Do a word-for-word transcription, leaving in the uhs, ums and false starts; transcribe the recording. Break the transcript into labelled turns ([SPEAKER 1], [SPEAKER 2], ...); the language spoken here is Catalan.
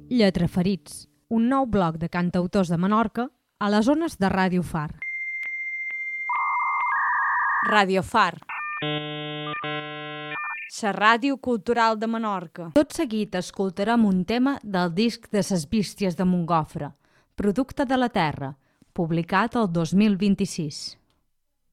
[SPEAKER 1] Lletraferits, un nou bloc de cantautors de Menorca a les ones de Ràdio Far. Ràdio Far. La ràdio cultural de Menorca. Tot seguit escoltarem un tema del disc de ses Bísties de Montgofre, Producte de la Terra, publicat el dos mil vint-i-sis.